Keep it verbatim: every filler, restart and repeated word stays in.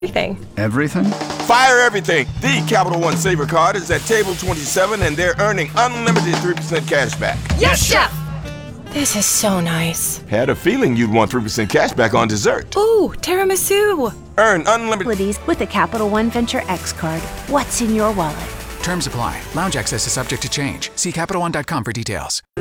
Everything. Everything? Fire everything. The Capital One Saver Card is at table twenty-seven, and they're earning unlimited three percent cash back. Yes, Chef! This is so nice. Had a feeling you'd want three percent cash back on dessert. Ooh, tiramisu. Earn unlimited with the Capital One Venture X card. What's in your wallet? Terms apply. Lounge access is subject to change. See Capital One dot com for details.